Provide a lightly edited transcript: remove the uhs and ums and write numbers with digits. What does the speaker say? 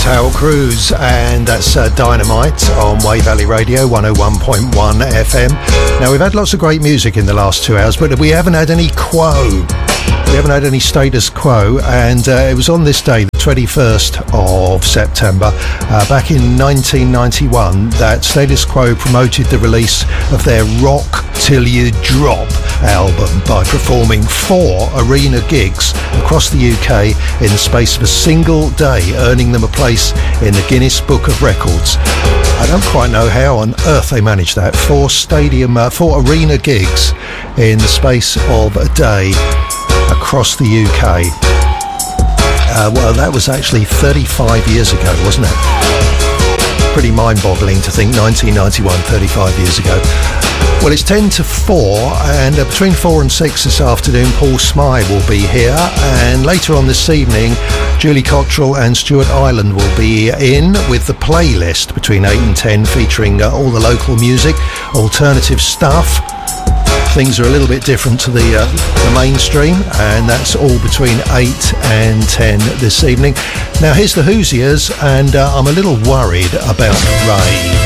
Hal Cruz, and that's Dynamite on Way Valley Radio 101.1 FM. Now, we've had lots of great music in the last 2 hours, but we haven't had any quo. We haven't had any status quo, and it was on this day, the 21st of September, back in 1991, that Status Quo promoted the release of their Rock Till You Drop album by performing 4 arena gigs across the UK in the space of a single day, earning them a place in the Guinness Book of Records. I don't quite know how on earth they managed that. 4 arena gigs in the space of a day across the UK. Well, that was actually 35 years ago, wasn't it? Pretty mind-boggling to think 1991, 35 years ago. Well, it's 10 to 4, and between 4 and 6 this afternoon, Paul Smythe will be here, and later on this evening, Julie Cottrell and Stuart Ireland will be in with the playlist between 8 and 10, featuring all the local music, alternative stuff. Things are a little bit different to the mainstream, and that's all between 8 and 10 this evening. Now, here's the Hoosiers, and I'm a little worried about Ray.